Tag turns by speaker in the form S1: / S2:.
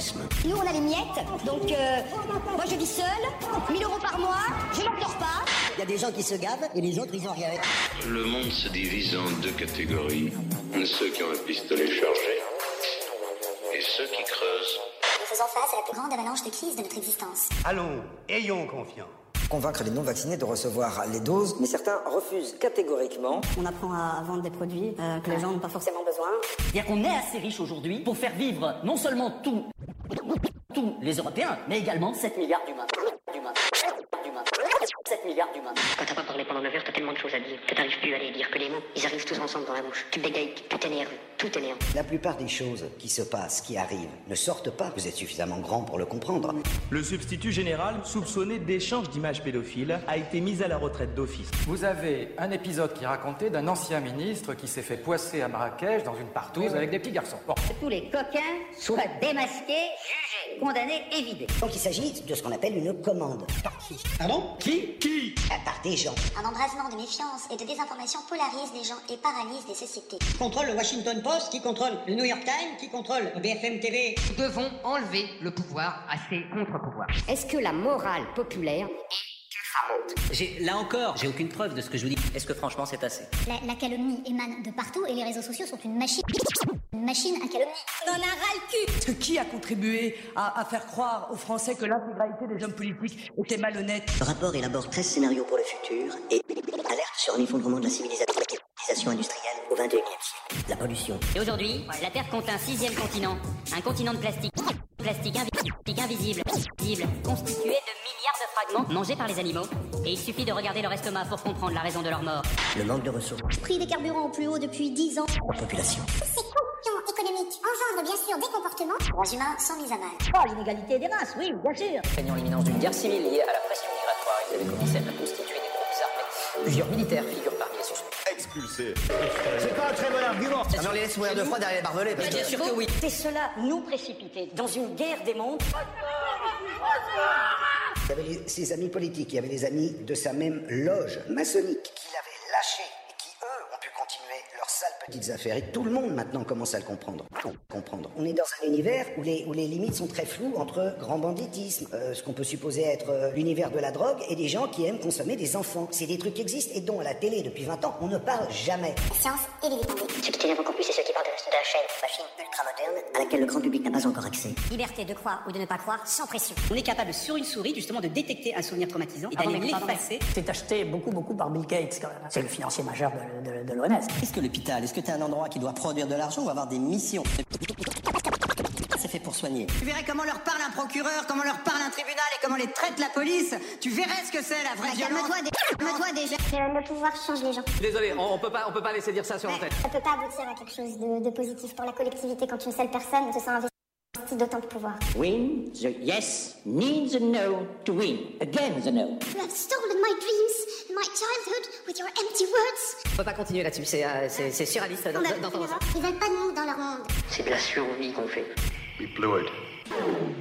S1: capitalisme.
S2: Nous, on a les miettes, donc moi je vis seule, 1 000 € par mois, je n'en sors pas.
S3: Il y a des gens qui se gavent et les autres, ils ont rien.
S4: Le monde se divise en deux catégories. Ceux qui ont un pistolet chargé et ceux qui creusent.
S5: Nous faisons face à la plus grande avalanche de crise de notre existence.
S6: Allons, ayons confiance.
S7: Convaincre les non-vaccinés de recevoir les doses, mais certains refusent catégoriquement.
S8: On apprend à vendre des produits que les gens n'ont pas forcément besoin.
S9: C'est-à-dire qu'on est assez riche aujourd'hui pour faire vivre non seulement tous les Européens, mais également 7 milliards d'humains. 7 milliards d'humains.
S10: Quand t'as pas parlé pendant 9 heures, t'as tellement de choses à dire que t'arrives plus à les dire que les mots. Ils arrivent tous ensemble dans la bouche. Tu bégayes, tu t'énerves, tout est néant.
S3: La plupart des choses qui se passent, qui arrivent, ne sortent pas. Vous êtes suffisamment grand pour le comprendre.
S11: Le substitut général, soupçonné d'échange d'images pédophiles, a été mis à la retraite d'office.
S12: Vous avez un épisode qui racontait d'un ancien ministre qui s'est fait poisser à Marrakech dans une partouze avec des petits garçons. Bon.
S2: Que tous les coquins soient démasqués, jugés, condamnés et vidés.
S3: Donc il s'agit de ce qu'on appelle une commande. Par qui?
S6: Pardon?
S11: Qui
S3: Par des gens.
S5: Un embrasement de méfiance et de désinformation polarise les gens et paralyse les sociétés.
S3: Qui contrôle le Washington Post, qui contrôle le New York Times, qui contrôle le BFM TV.
S13: Nous devons enlever le pouvoir à ces contre-pouvoirs.
S2: Est-ce que la morale populaire
S9: Là encore, j'ai aucune preuve de ce que je vous dis. Est-ce que franchement c'est assez?
S5: La calomnie émane de partout et les réseaux sociaux sont une machine à calomnie.
S2: On en a ras le cul.
S14: Parce que qui a contribué à faire croire aux Français que l'intégralité des hommes politiques était malhonnête?
S3: Le rapport élabore 13 scénarios pour le futur et alerte sur un effondrement de la civilisation industrielle au XXIe siècle. La pollution.
S9: Et aujourd'hui, la Terre compte un 6e continent. Un continent de plastique. Plastique invisible, constitué de milliards de fragments mangés par les animaux. Et il suffit de regarder leur estomac pour comprendre la raison de leur mort.
S3: Le manque de ressources.
S5: Prix des carburants au plus haut depuis 10 ans.
S3: La population.
S5: Ces conditions économiques engendrent bien sûr des comportements. Les humains sont mis à mal.
S2: Oh, l'inégalité des races, oui, bien sûr.
S9: Craignant l'imminence d'une guerre civile liée à la pression migratoire, ils avaient commencé à constituer des groupes armés. Plusieurs militaires figurent parmi les suspects.
S6: Expulsé. C'est pas un très bon argument.
S7: Alors les laisse mourir de froid derrière les barbelés. Parce
S9: Bien sûr que oui.
S2: C'est cela nous précipiter dans une guerre des mondes.
S3: Il y avait ses amis politiques, il y avait les amis de sa même loge maçonnique qui l'avaient lâché et qui, eux, ont pu continuer leurs sales petites affaires. Et tout le monde, maintenant, commence à le comprendre. On est dans un univers où les limites sont très floues entre grand banditisme, ce qu'on peut supposer être l'univers de la drogue, et des gens qui aiment consommer des enfants. C'est des trucs qui existent et dont, à la télé, depuis 20 ans, on ne parle jamais.
S5: La science et les dépendances.
S10: Ce qui t'énerve encore plus, c'est ceux qui parlent de la chaîne.
S3: Machine ultra-moderne à laquelle le grand public n'a pas encore accès.
S5: Liberté de croire ou de ne pas croire sans pression.
S9: On est capable sur une souris justement de détecter un souvenir traumatisant et d'aller l'effacer.
S8: C'est acheté beaucoup par Bill Gates quand même. C'est le financier majeur de l'OMS.
S7: Est-ce que l'hôpital, est-ce que t'es un endroit qui doit produire de l'argent ou avoir des missions? C'est fait pour soigner.
S3: Tu verrais comment leur parle un procureur, comment leur parle un tribunal et comment les traite la police. Tu verrais ce que c'est la vraie violence.
S5: Calme-toi déjà. Le pouvoir change les gens.
S9: Désolé, on peut pas laisser dire ça sur l'antenne.
S5: Ça peut pas aboutir à quelque chose de positif pour la collectivité quand une seule personne se sent investie d'autant de pouvoir.
S1: Win the yes needs the no to win. Again the no.
S5: You have stolen my dreams, my childhood with your empty words.
S9: On peut pas continuer là-dessus, c'est surréaliste d'entendre ça.
S5: Ils veulent pas de nous dans leur monde.
S10: C'est de la survie qu'on fait.
S4: We blew it.